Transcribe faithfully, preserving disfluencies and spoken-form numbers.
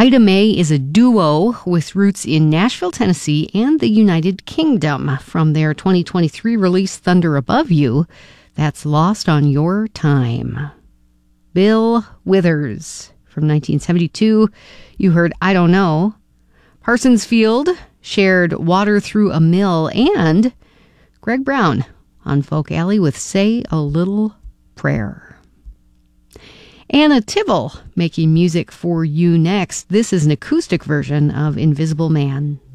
Ida Mae is a duo with roots in Nashville, Tennessee, and the United Kingdom. From their twenty twenty-three release, Thunder Above You, that's Lost on Your Time. Bill Withers, from nineteen seventy-two, you heard I Don't Know. Parsons Field shared Water Through a Mill, and Greg Brown on Folk Alley with Say a Little Prayer. Anna Tivell making music for you next. This is an acoustic version of Invisible Man.